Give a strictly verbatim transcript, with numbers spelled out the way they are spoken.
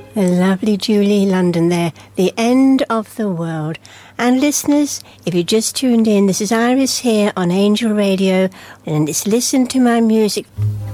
The lovely Julie London there, The End of the World. And listeners, if you just tuned in, this is Iris here on Angel Radio, and it's Listen to My Music.